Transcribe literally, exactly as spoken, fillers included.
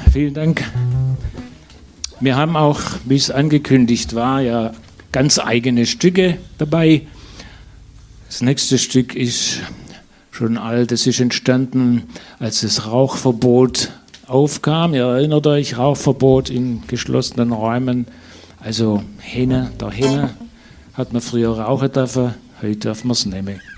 vielen Dank. Wir haben auch, wie es angekündigt war, ja ganz eigene Stücke dabei. Das nächste Stück ist schon alt. Es ist entstanden, als das Rauchverbot aufkam. Ihr erinnert euch, Rauchverbot in geschlossenen Räumen. Also Henne, der Henne hat man früher rauchen dürfen, heute darf man es nehmen.